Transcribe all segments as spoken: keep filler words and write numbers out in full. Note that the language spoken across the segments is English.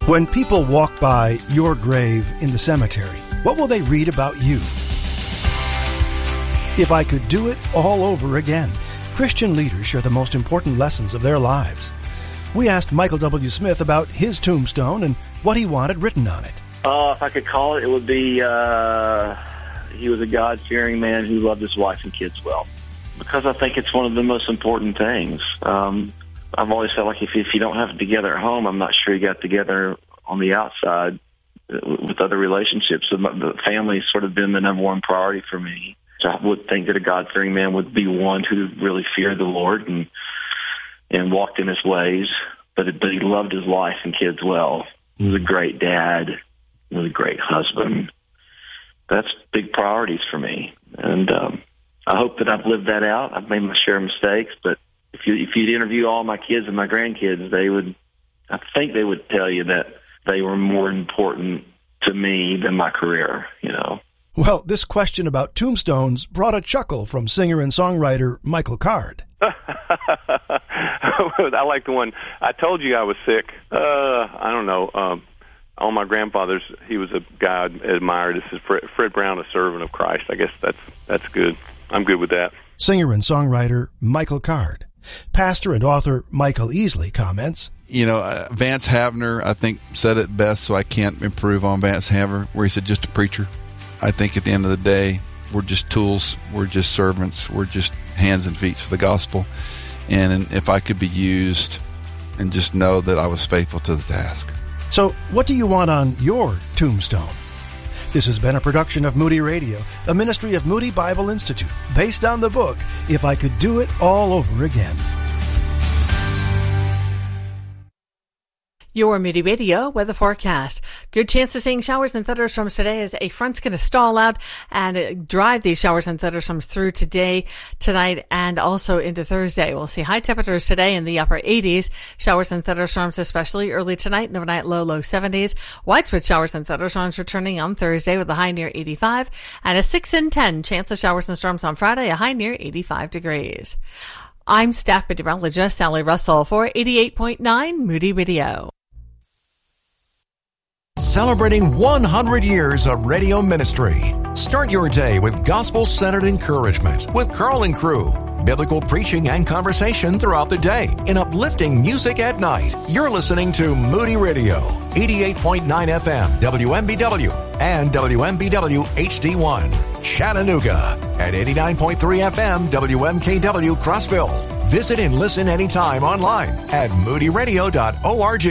When people walk by your grave in the cemetery, what will they read about you? If I could do it all over again, Christian leaders share the most important lessons of their lives. We asked Michael W. Smith about his tombstone and what he wanted written on it. Oh, uh, if I could call it, it would be, uh, he was a God-fearing man who loved his wife and kids well. Because I think it's one of the most important things. Um, I've always felt like if, if you don't have it together at home, I'm not sure you got together on the outside with other relationships. So the family's sort of been the number one priority for me. So I would think that a God-fearing man would be one who really feared the Lord and and walked in his ways, but, but he loved his wife and kids well. He was a great dad. He was a great husband. That's big priorities for me. And um, I hope that I've lived that out. I've made my share of mistakes, but if, you, if you'd interview all my kids and my grandkids, they would, I think they would tell you that they were more important to me than my career, you know. Well, this question about tombstones brought a chuckle from singer and songwriter Michael Card. I like the one, I told you I was sick. Uh, I don't know. Um, on my grandfather's, he was a guy I admired. This is Fred, Fred Brown, a servant of Christ. I guess that's that's good. I'm good with that. Singer and songwriter Michael Card. Pastor and author Michael Easley comments, You know, uh, Vance Havner, I think, said it best, so I can't improve on Vance Havner, where he said, just a preacher. I think at the end of the day, we're just tools. We're just servants. We're just hands and feet to the gospel. And if I could be used and just know that I was faithful to the task. So what do you want on your tombstone? This has been a production of Moody Radio, a ministry of Moody Bible Institute, based on the book, If I Could Do It All Over Again. Your Moody Radio weather forecast. Good chance of seeing showers and thunderstorms today as a front's going to stall out and drive these showers and thunderstorms through today, tonight, and also into Thursday. We'll see high temperatures today in the upper eighties. Showers and thunderstorms especially early tonight and overnight low, low seventies. Widespread showers and thunderstorms returning on Thursday with a high near eighty-five and a six in ten chance of showers and storms on Friday, a high near eighty-five degrees. I'm staff meteorologist Sally Russell for eighty-eight point nine Moody Radio. Celebrating one hundred years of radio ministry. Start your day with gospel-centered encouragement with Carl and Crew. Biblical preaching and conversation throughout the day and uplifting music at night. You're listening to Moody Radio, eighty-eight point nine F M, W M B W, and W M B W H D one, Chattanooga, at eighty-nine point three F M, W M K W, Crossville. Visit and listen anytime online at moody radio dot org.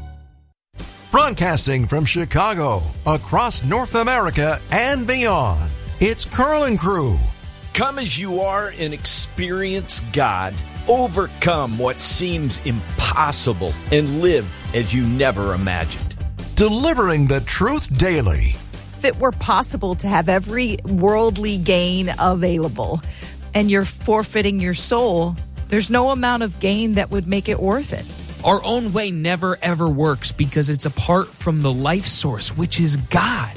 Broadcasting from Chicago, across North America and beyond, it's Carl and Crew. Come as you are and experience God. Overcome what seems impossible and live as you never imagined. Delivering the truth daily. If it were possible to have every worldly gain available and you're forfeiting your soul, there's no amount of gain that would make it worth it. Our own way never, ever works because it's apart from the life source, which is God.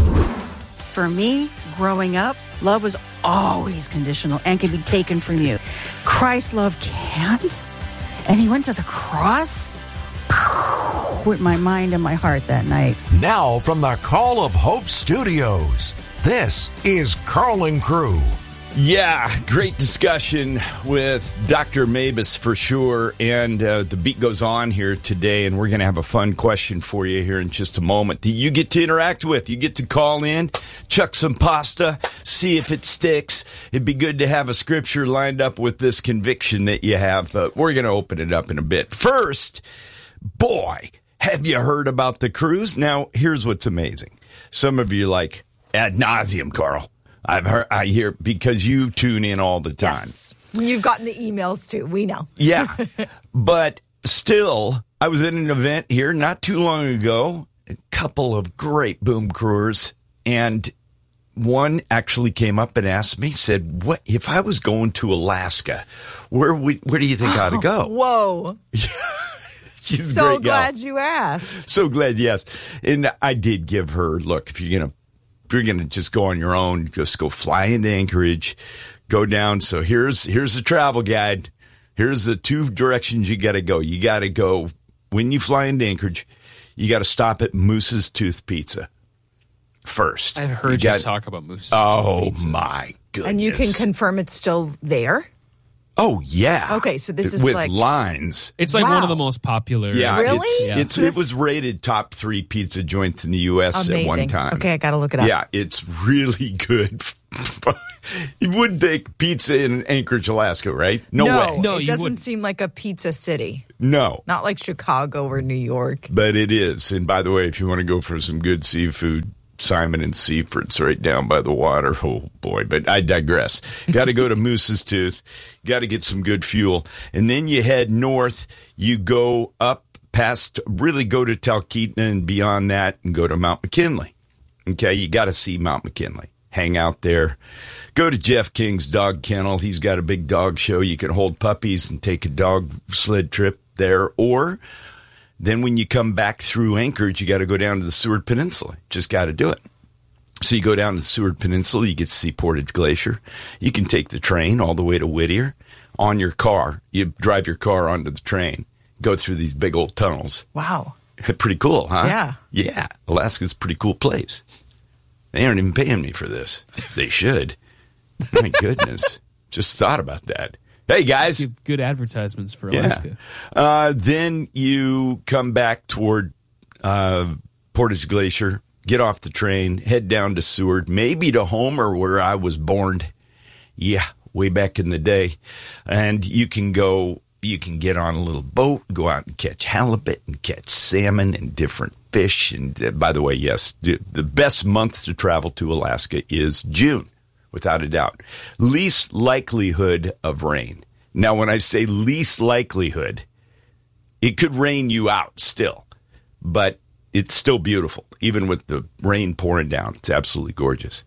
For me, growing up, love was always conditional and can be taken from you. Christ's love can't. And he went to the cross with my mind and my heart that night. Now from the Call of Hope Studios, this is Carl and Crew. Yeah, great discussion with Doctor Mabus for sure, and uh, the beat goes on here today, and we're going to have a fun question for you here in just a moment that you get to interact with. You get to call in, chuck some pasta, see if it sticks. It'd be good to have a scripture lined up with this conviction that you have, but we're going to open it up in a bit. First, boy, have you heard about the cruise? Now, here's what's amazing. Some of you are like, ad nauseum, Carl. I've heard, I hear, because you tune in all the time. Yes. You've gotten the emails too. We know. Yeah. But still, I was at an event here not too long ago, a couple of great boom crewers, and one actually came up and asked me, said, "What if I was going to Alaska, where we, where do you think I ought to go?" Whoa. She's so a great gal. glad you asked. So glad, yes. And I did give her, look, if you're going to If you're going to just go on your own, just go fly into Anchorage, go down. So here's here's the travel guide. Here's the two directions you got to go. You got to go when you fly into Anchorage. you got to stop at Moose's Tooth Pizza first. I've heard you, you got, talk about Moose's Oh, Tooth Pizza. my goodness. And you can confirm it's still there? Oh, yeah. Okay, so this is With like... lines. It's like Wow. one of the most popular. Yeah, Really? It's, Yeah. it's, This- it was rated top three pizza joints in the U S Amazing. at one time. Okay, I got to look it up. Yeah, it's really good. You wouldn't think pizza in Anchorage, Alaska, right? No, no way. No, it you doesn't wouldn't. seem like a pizza city. No. Not like Chicago or New York. But it is. And by the way, if you want to go for some good seafood, Simon and Seaford's right down by the water. Oh, boy. But I digress. Got to go to Moose's Tooth. Got to get some good fuel. And then you head north. You go up past, really go to Talkeetna and beyond that and go to Mount McKinley. Okay, you got to see Mount McKinley. Hang out there. Go to Jeff King's dog kennel. He's got a big dog show. You can hold puppies and take a dog sled trip there. Or then when you come back through Anchorage, you got to go down to the Seward Peninsula. Just got to do it. So you go down to the Seward Peninsula. You get to see Portage Glacier. You can take the train all the way to Whittier on your car. You drive your car onto the train. Go through these big old tunnels. Wow. Pretty cool, huh? Yeah. Yeah. Alaska's a pretty cool place. They aren't even paying me for this. They should. My goodness. Just thought about that. Hey, guys. Good- Good advertisements for Yeah. Alaska. Uh, then you come back toward uh, Portage Glacier, get off the train, head down to Seward, maybe to Homer, where I was born. Yeah, way back in the day. And you can go, you can get on a little boat, go out and catch halibut and catch salmon and different fish. And uh, by the way, yes, the, the best month to travel to Alaska is June, without a doubt. Least likelihood of rain. Now, when I say least likelihood, it could rain you out still, but it's still beautiful, even with the rain pouring down. It's absolutely gorgeous.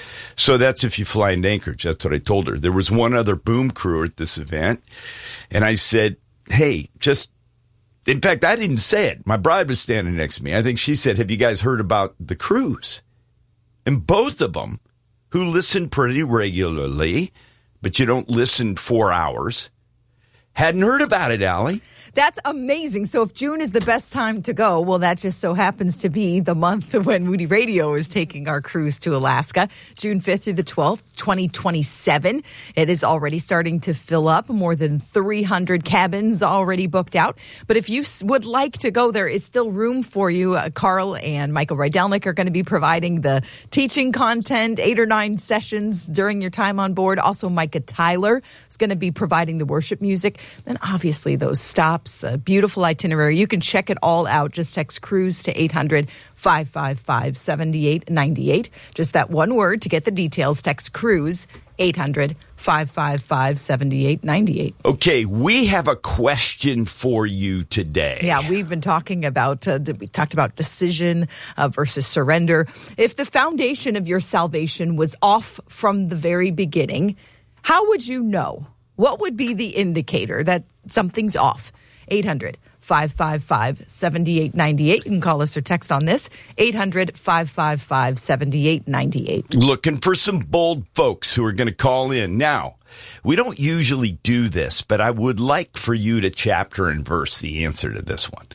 So that's if you fly into Anchorage. That's what I told her. There was one other boom crew at this event, and I said, hey, just, in fact, I didn't say it. My bride was standing next to me. I think she said, have you guys heard about the cruise? And both of them, who listen pretty regularly, but you don't listen four hours, hadn't heard about it, Allie. That's amazing. So if June is the best time to go, well, that just so happens to be the month when Moody Radio is taking our cruise to Alaska, June fifth through the twelfth, twenty twenty-seven. It is already starting to fill up. More than three hundred cabins already booked out. But if you would like to go, there is still room for you. Uh, Carl and Michael Rydelnik are going to be providing the teaching content, eight or nine sessions during your time on board. Also, Micah Tyler is going to be providing the worship music. Then obviously those stops. A beautiful itinerary. You can check it all out. Just text cruise to eight hundred, five five five, seven eight nine eight. Just that one word to get the details. Text cruise eight hundred, five five five, seven eight nine eight. Okay, we have a question for you today. Yeah, we've been talking about, uh, we talked about decision uh, versus surrender. If the foundation of your salvation was off from the very beginning, how would you know? What would be the indicator that something's off? eight hundred, five five five, seven eight nine eight. You can call us or text on this. eight hundred, five five five, seven eight nine eight. Looking for some bold folks who are going to call in. Now, we don't usually do this, but I would like for you to chapter and verse the answer to this one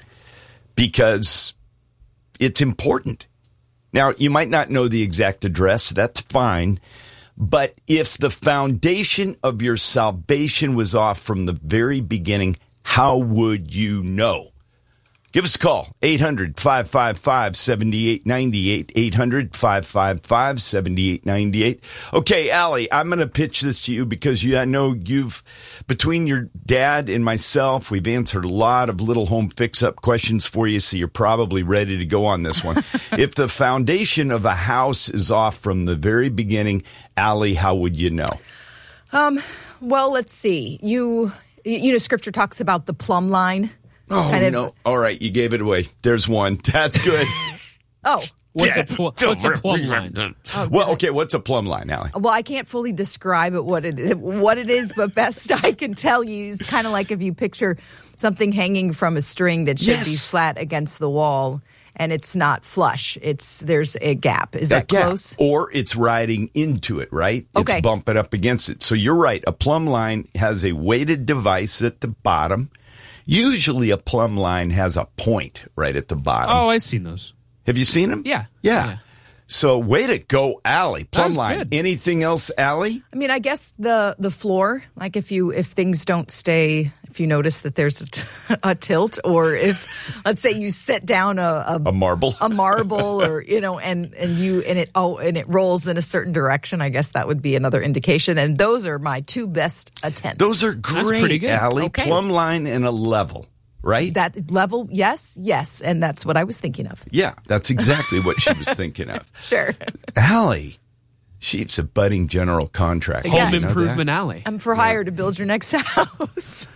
because it's important. Now, you might not know the exact address. That's fine. But if the foundation of your salvation was off from the very beginning, how would you know? Give us a call, eight hundred, five five five, seven eight nine eight, eight hundred, five five five, seven eight nine eight. Okay, Allie, I'm going to pitch this to you because you, I know you've, between your dad and myself, we've answered a lot of little home fix-up questions for you, so you're probably ready to go on this one. If the foundation of a house is off from the very beginning, Allie, how would you know? Um. Well, let's see. You... You know, Scripture talks about the plumb line. Oh, kind of, no. All right, you gave it away. There's one. That's good. Oh. What's, a, pl- what's a plumb line? Oh, well, okay, what's a plumb line, Allie? Well, I can't fully describe it what it what it is, but best I can tell you is kind of like if you picture something hanging from a string that should Yes. be flat against the wall. And it's not flush. It's there's a gap. Is that gap. close? Or it's riding into it, right? Okay. It's bumping up against it. So you're right. A plumb line has a weighted device at the bottom. Usually a plumb line has a point right at the bottom. Oh, I've seen those. Have you seen them? Yeah. Yeah. yeah. So way to go, Allie. Plumb That's line. good. Anything else, Allie? I mean, I guess the the floor, like if you if things don't stay, if you notice that there's a, t- a tilt, or if let's say you set down a a, A marble. a marble, or you know, and and you and it oh and it rolls in a certain direction, I guess that would be another indication. And those are my two best attempts. Those are That's great, pretty good. Allie. Okay. Plumb line and a level, right? That level, yes, yes, and that's what I was thinking of. Yeah, that's exactly what she was thinking of. Sure, Allie, she's a budding general contractor. Yeah. Home You know Improvement that? Alley. I'm for hire to build your next house.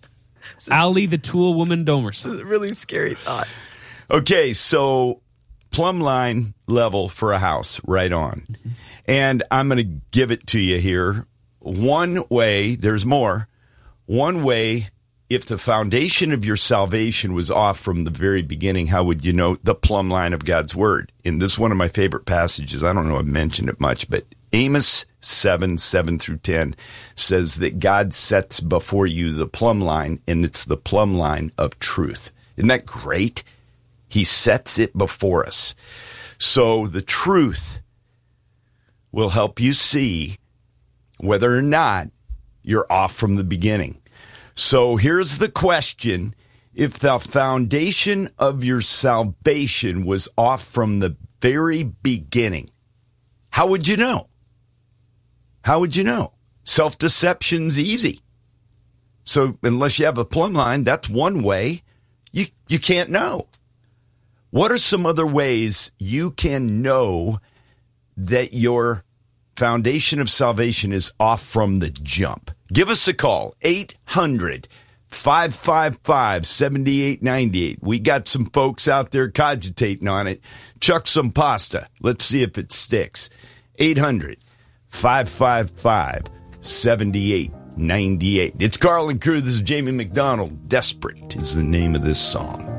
Alley the Tool Woman Domer. It's a really scary thought. Okay, so plumb line level for a house, right on. And I'm going to give it to you here. One way, there's more. One way, if the foundation of your salvation was off from the very beginning, how would you know? The plumb line of God's word. And this is one of my favorite passages. I don't know if I've mentioned it much, but Amos seven, seven through ten says that God sets before you the plumb line, and it's the plumb line of truth. Isn't that great? He sets it before us. So the truth will help you see whether or not you're off from the beginning. So here's the question. If the foundation of your salvation was off from the very beginning, how would you know? How would you know? Self-deception's easy. So unless you have a plumb line, that's one way. You you can't know. What are some other ways you can know that your foundation of salvation is off from the jump? Give us a call, eight hundred, five five five, seven eight nine eight. We got some folks out there cogitating on it. Chuck some pasta. Let's see if it sticks. eight hundred, five five five, seven eight nine eight. It's Carl and Crew. This is Jamie McDonald. Desperate is the name of this song.